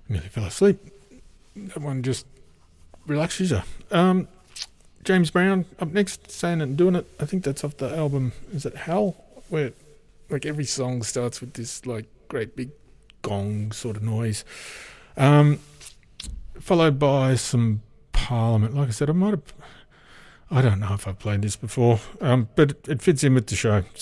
Nearly fell asleep. That one just relaxes you. James Brown up next, Saying It and Doing It. I think that's off the album, is it Hell? Where like every song starts with this like great big gong sort of noise. Followed by some Parliament. Like I said, I don't know if I've played this before, but it fits in with the show.